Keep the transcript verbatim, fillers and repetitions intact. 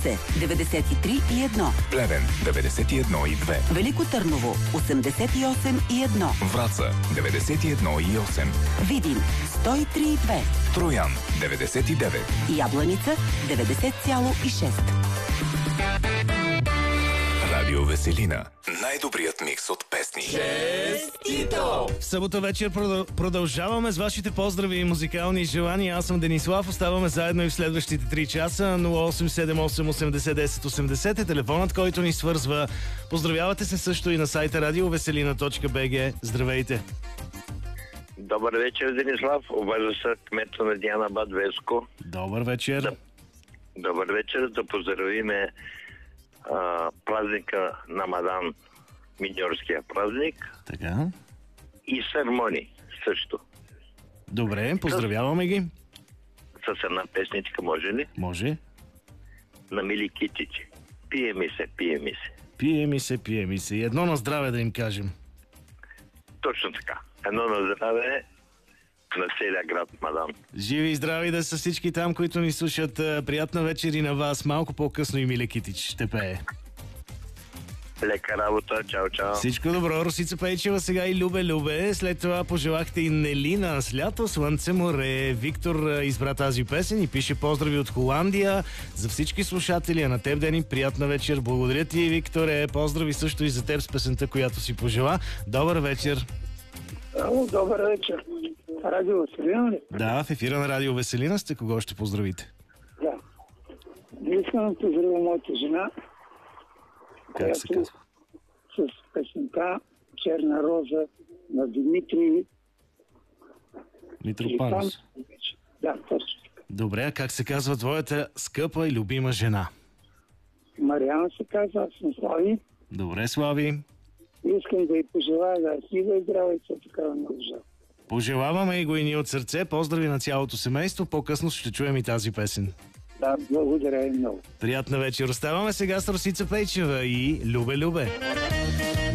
Русе деветдесет и три и едно. Плевен деветдесет и едно и две. Велико Търново осемдесет и осем и едно. Враца деветдесет и едно и осем. Видин сто и три и две. Троян деветдесет и девет. Ябланица деветдесет цяло и шест. Радио Веселина. Най-добрият микс от песни. Честито! В събота вечер продължаваме с вашите поздрави и музикални желания. Аз съм Денислав. Оставаме заедно и в следващите три часа. нула осем седем осем осемдесет десет осемдесет е телефонът, който ни свързва. Поздравявате се също и на сайта радио веселина точка би джи. Здравейте! Добър вечер, Денислав. Обажда се кмето на Диана Бад Веско. Добър вечер. Да, добър вечер. Да поздравиме а, празника на Мадан, миньорския празник. Така. И Сърмони също. Добре, поздравяваме ги. С една песничка, може ли? Може. На Мили Китичи. Пие ми се, пие ми се. Пие ми се, пие ми се. И едно на здраве да им кажем. Точно така. Едно на здраве на целия град Мадан. Живи и здрави да са всички там, които ни слушат. Приятна вечер и на вас. Малко по-късно и Мили Китич ще пее. Лека работа. Чао, чао. Всичко добро. Росица Пейчева сега и Любе Любе. След това пожелахте и Нелина с лято, слънце, море. Виктор избра тази песен и пише поздрави от Холандия за всички слушатели. А на теб, Дени, приятна вечер. Благодаря ти, Викторе. Поздрави също и за теб с песента, която си пожела. Добър вечер. Ало, добър вечер. Радио Веселина ли? Да, в ефира на Радио Веселина сте. Кого ще поздравите? Да. Искам да поздравя моята жена, Как се казва? с песента Черна роза на Димитри Митропанос. Да, точно. Добре, а как се казва твоята скъпа и любима жена? Мариана се казва, аз съм Слави. Добре, Слави. Искам да й пожелая да е сива и здрава и все такава много жал. Пожелаваме и го и ние от сърце. Поздрави на цялото семейство. По-късно ще чуем и тази песен. Да, благодаря и много. Приятна вечер. Оставаме сега с Росица Пейчева и Любе Любе.